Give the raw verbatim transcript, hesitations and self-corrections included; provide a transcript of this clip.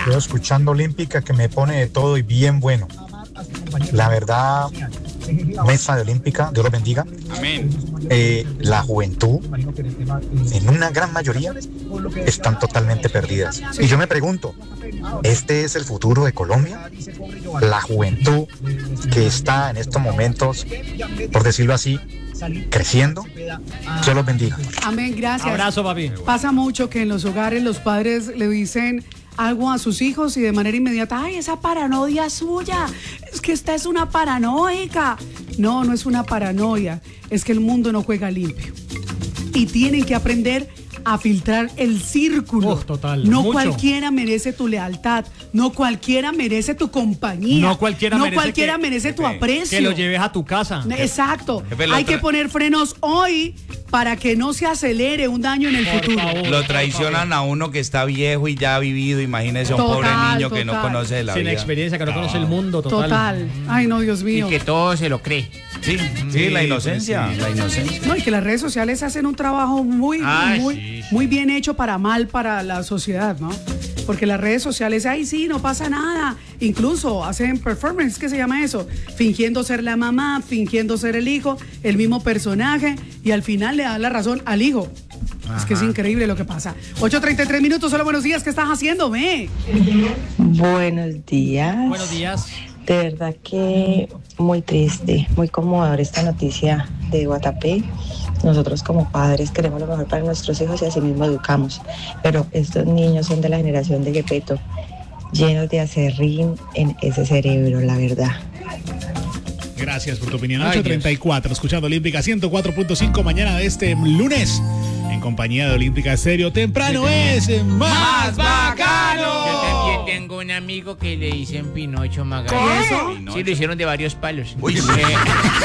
Gracias. Estoy escuchando Olímpica que me pone de todo y bien bueno. La verdad, mesa de Olímpica, Dios los bendiga. Amén. Eh, la juventud, en una gran mayoría, están totalmente perdidas. Y yo me pregunto, ¿este es el futuro de Colombia? La juventud que está en estos momentos, por decirlo así, creciendo. Dios los bendiga. Amén, gracias. Abrazo, papi. Pasa mucho que en los hogares los padres le dicen algo a sus hijos y de manera inmediata, ay, esa paranoia suya, es que esta es una paranoica. No, no es una paranoia, es que el mundo no juega limpio. Y tienen que aprender a filtrar el círculo. Oh, total, no mucho. cualquiera merece tu lealtad, no cualquiera merece tu compañía, No cualquiera no merece cualquiera que- merece tu aprecio. Que lo lleves a tu casa. Exacto. Jefe, lo Hay que tra- poner frenos hoy para que no se acelere un daño en el Por futuro. favor. Lo traicionan a uno que está viejo y ya ha vivido. Imagínese a un Total, pobre niño que no total. conoce de la Sin vida. experiencia, que no conoce el mundo, total. Total. Ay, no, Dios Y mío. que todo se lo cree. Sí, sí, Sí, la pues inocencia. sí. La inocencia. No, y que las redes sociales hacen un trabajo muy, Ay, muy, sí, sí. muy bien hecho para mal para la sociedad, ¿no? Porque las redes sociales, ay, sí, no pasa nada. Incluso hacen performance, ¿qué se llama eso? Fingiendo ser la mamá, fingiendo ser el hijo, el mismo personaje, y al final le dan la razón al hijo. Es que es increíble lo que pasa. ocho treinta y tres minutos, solo buenos días, ¿qué estás haciendo, ve? Buenos días. Buenos días. De verdad que muy triste, muy conmovedor esta noticia de Guatapé. Nosotros como padres queremos lo mejor para nuestros hijos y así mismo educamos. Pero estos niños son de la generación de Gepetto, llenos de acerrín en ese cerebro, la verdad. Gracias por tu opinión. Ay, ocho treinta y cuatro, escuchando Olímpica ciento cuatro punto cinco mañana de este lunes. En compañía de Olímpica Estéreo. Temprano es más bacano. Yo también tengo un amigo que le dicen Pinocho Magallanes. ¿Y eso? Sí, lo hicieron de varios palos. Uy, Eh,